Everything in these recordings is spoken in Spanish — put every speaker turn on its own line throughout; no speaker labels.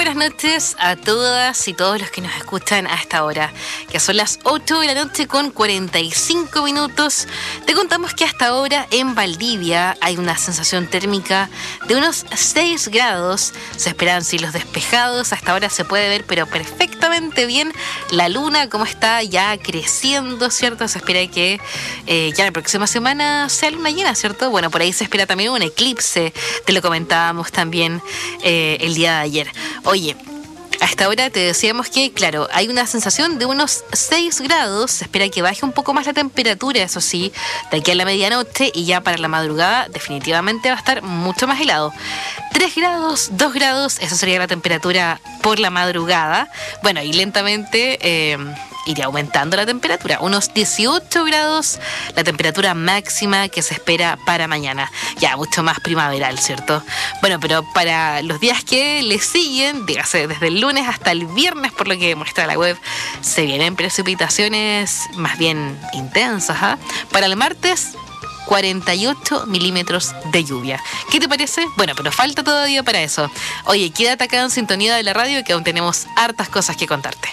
buenas noches a todas y todos los que nos escuchan a esta hora, que son las 8 de la noche con 45 minutos. Te contamos que hasta ahora en Valdivia hay una sensación térmica de unos 6 grados. Se esperan cielos despejados. Hasta ahora se puede ver pero perfectamente bien la luna, como está ya creciendo, ¿cierto? Se espera que ya la próxima semana sea luna llena, ¿cierto? Bueno, por ahí se espera también un eclipse. Te lo comentábamos también el día de ayer. Oye, hasta ahora te decíamos que, claro, hay una sensación de unos 6 grados. Se espera que baje un poco más la temperatura, eso sí, de aquí a la medianoche, y ya para la madrugada definitivamente va a estar mucho más helado. 3 grados, 2 grados, esa sería la temperatura por la madrugada. Bueno, y lentamente iría aumentando la temperatura. Unos 18 grados la temperatura máxima que se espera para mañana. Ya mucho más primaveral, ¿cierto? Bueno, pero para los días que le siguen, dígase desde el lunes hasta el viernes, por lo que muestra la web, se vienen precipitaciones más bien intensas, ¿eh? Para el martes, 48 milímetros de lluvia. ¿Qué te parece? Bueno, pero falta todavía para eso. Oye, quédate acá en sintonía de la radio, que aún tenemos hartas cosas que contarte.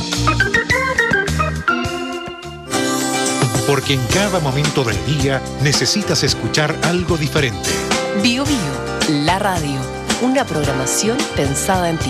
Porque en cada momento del día necesitas escuchar algo diferente.
Bio Bio, la radio, una programación pensada en ti.